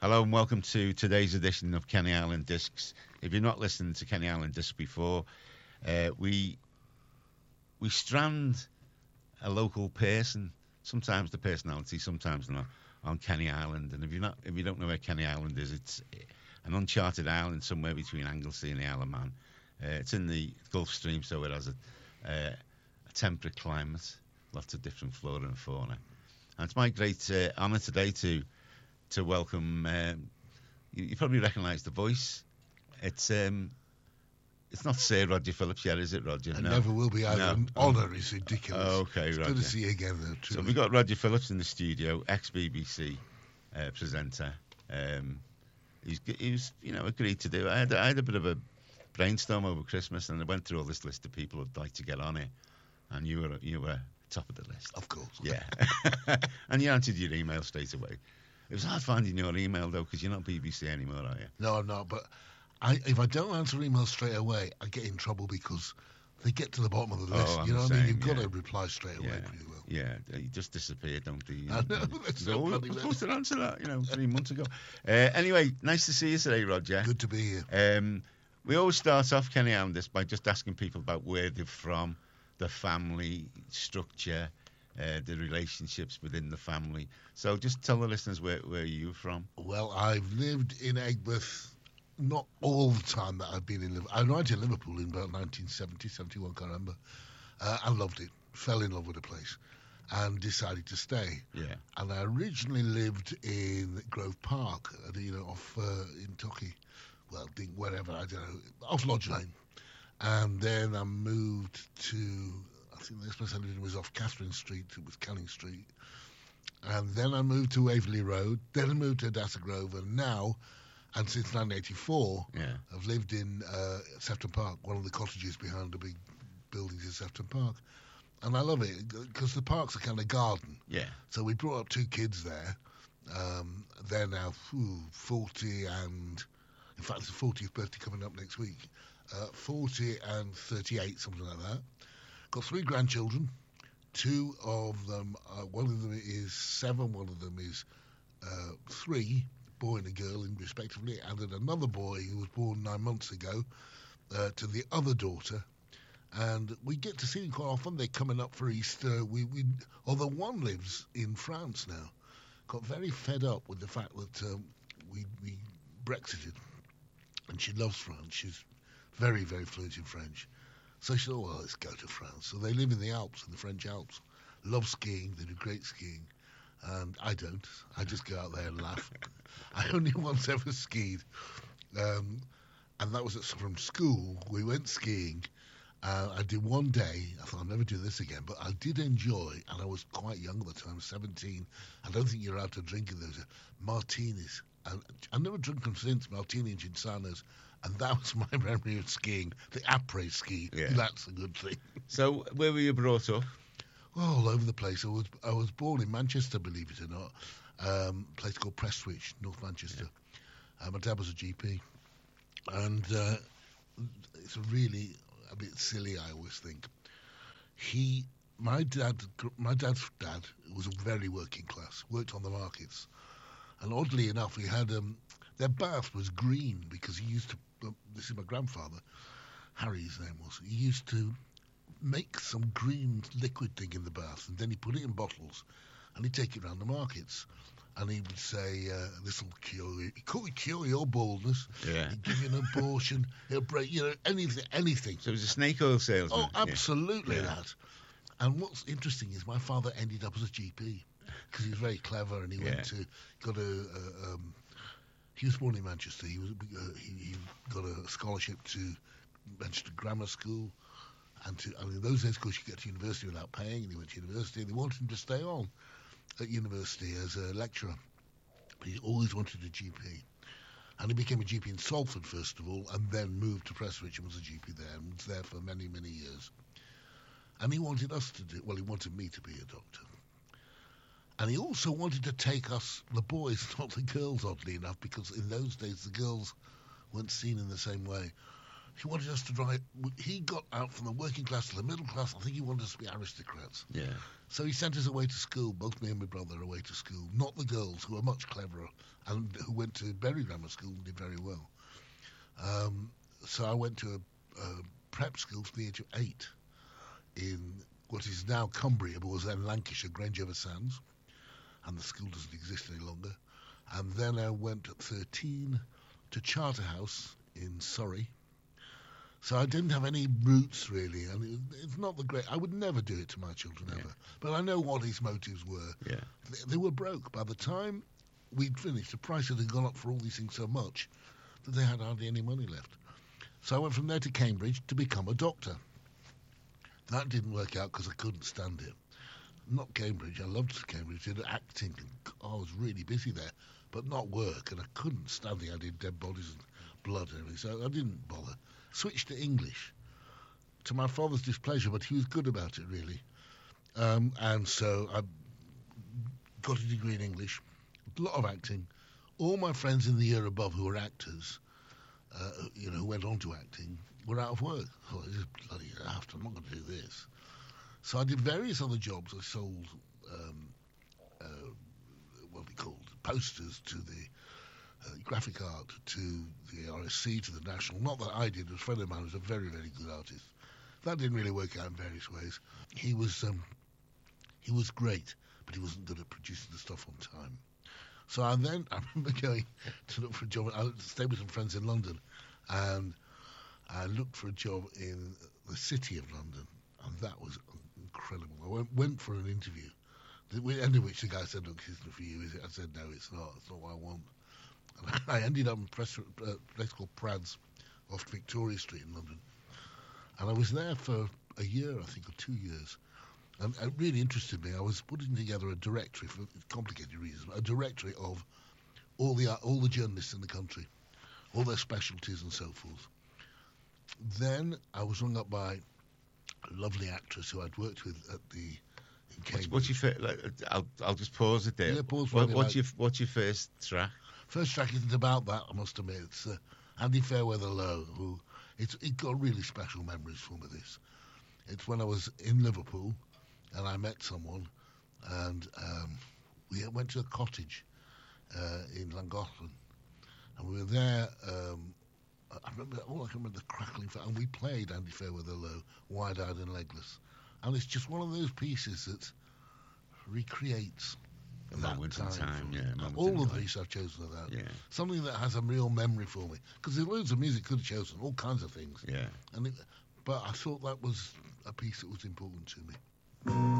Hello and welcome to today's edition of Kenny Island Discs. If you're not listening to Kenny Island Discs before, we strand a local person, sometimes the personality, sometimes not, on Kenny Island. And if you don't know where Kenny Island is, it's an uncharted island somewhere between Anglesey and the Isle of Man. It's in the Gulf Stream, so it has a temperate climate, lots of different flora and fauna. And it's my great honour today to welcome. You probably recognise the voice. It's not Sir Roger Phillips yet, is it, Roger? It never will be either. No. Honour is ridiculous. Oh, okay, it's Roger. good to see you again, though. So Truly. we've got Roger Phillips in the studio, ex-BBC presenter. He's agreed to do. I had a bit of a brainstorm over Christmas, and I went through all this list of people who'd like to get on it, and you were top of the list. Of course. Yeah. And you answered your email straight away. It was hard finding your email, though, because you're not BBC anymore, are you? No, I'm not. But if I don't answer emails straight away, I get in trouble because they get to the bottom of the list. I'm you know the what I mean? same, You've got yeah. to reply straight away pretty well. Yeah, you just disappeared, don't you? I know, that's so I funny, was man. supposed to answer that, 3 months ago. Anyway, nice to see you today, Roger. Good to be here. We always start off, Kenny, on this by just asking people about where they're from, the family structure, the relationships within the family. So just tell the listeners where you're from. Well, I've lived in Aigburth not all the time that I've been in Liverpool. I arrived in Liverpool in about 1970, 71, can't remember. I loved it, fell in love with the place, and decided to stay. Yeah. And I originally lived in Grove Park, off in Torquay. Well, wherever, I don't know, off Lodge Lane. And then I moved to, I think the next place I lived in was off Catherine Street, it was Canning Street. And then I moved to Waverley Road, then I moved to Adassa Grove, and now, and since 1984, I've lived in Sefton Park, one of the cottages behind the big buildings in Sefton Park. And I love it, because the park's a kind of garden. Yeah. So we brought up 2 kids there. They're now 40 and... In fact, it's the 40th birthday coming up next week. 40 and 38, something like that. Got 3 grandchildren. 2 of them, one of them is 7, one of them is 3, boy and a girl, respectively, and then another boy who was born 9 months ago to the other daughter. And we get to see them quite often. They're coming up for Easter. Although one lives in France now. Got very fed up with the fact that we Brexited. And she loves France. She's very, very fluent in French. So she thought, well, let's go to France. So they live in the Alps, in the French Alps. Love skiing. They do great skiing. And I don't. I just go out there and laugh. I only once ever skied. And that was from school. We went skiing. I did one day. I thought, I'll never do this again. But I did enjoy, and I was quite young at the time, 17. I don't think you're allowed to drink in those. Martinis. I've never drunk them since, Martini and Cinsanos, and that was my memory of skiing, the après ski. Yeah. That's a good thing. So, where were you brought up? Well, all over the place. I was born in Manchester, believe it or not, a place called Prestwich, North Manchester. Yeah. My dad was a GP, and it's really a bit silly, I always think. My dad's dad was very working class, worked on the markets. And oddly enough, he had their bath was green because he used to. This is my grandfather, Harry, his name was. He used to make some green liquid thing in the bath, and then he put it in bottles, and he'd take it around the markets, and he would say, "This will cure you. It cure your baldness. Yeah. He'd give you an abortion. It'll break anything." So it was a snake oil salesman. Oh, absolutely that. And what's interesting is my father ended up as a GP. Because he was very clever, and he he was born in Manchester. He got a scholarship to Manchester Grammar School, and in those days, of course, you could get to university without paying. And he went to university, and they wanted him to stay on at university as a lecturer. But he always wanted a GP, and he became a GP in Salford first of all, and then moved to Prestwich and was a GP there, and was there for many, many years. And he wanted us to do. Well, he wanted me to be a doctor. And he also wanted to take us, the boys, not the girls, oddly enough, because in those days the girls weren't seen in the same way. He wanted us to drive. He got out from the working class to the middle class. I think he wanted us to be aristocrats. Yeah. So he sent us away to school, both me and my brother away to school. Not the girls, who were much cleverer and who went to Bury Grammar School and did very well. So I went to a prep school from the age of 8 in what is now Cumbria, but was then Lancashire, Grange-over-Sands. And the school doesn't exist any longer. And then I went at 13 to Charterhouse in Surrey. So I didn't have any roots, really, and it's not the great. I would never do it to my children, ever. But I know what his motives were. Yeah. They were broke. By the time we'd finished, the price had gone up for all these things so much that they had hardly any money left. So I went from there to Cambridge to become a doctor. That didn't work out because I couldn't stand it. Not Cambridge. I loved Cambridge. Did acting. I was really busy there, but not work, and I couldn't stand the idea of dead bodies and blood and everything, so I didn't bother. Switched to English, to my father's displeasure, but he was good about it, really. And so I got a degree in English, a lot of acting. All my friends in the year above who were actors, who went on to acting, were out of work. I thought, this is bloody daft, I'm not going to do this. So I did various other jobs. I sold, what we called, posters to the graphic art, to the RSC, to the National. Not that I did. A friend of mine was a very, very good artist. That didn't really work out in various ways. He was great, but he wasn't good at producing the stuff on time. So I remember going to look for a job. I stayed with some friends in London, and I looked for a job in the city of London, and that was incredible. I went for an interview, at the end of which the guy said, "Look, this isn't for you, is it?" I said, "No, it's not. It's not what I want." And I ended up in a place called Prads off Victoria Street in London. And I was there for a year, I think, or 2 years. And it really interested me. I was putting together a directory, for complicated reasons, a directory of all the journalists in the country, all their specialties and so forth. Then I was rung up by a lovely actress who I'd worked with in Cambridge. What's your I'll just pause it there. Yeah, pause. What's your first track? First track isn't about that, I must admit. It's Andy Fairweather Low, who it got really special memories for me. This, it's when I was in Liverpool, and I met someone, and we went to a cottage in Llangollen, and we were there. I remember the crackling, and we played Andy Fairweather Low, Wide-Eyed and Legless, and it's just one of those pieces that recreates A moment in time, yeah. All of these I've chosen of that. Yeah. Something that has a real memory for me. Because there's loads of music could have chosen, all kinds of things. Yeah. But I thought that was a piece that was important to me.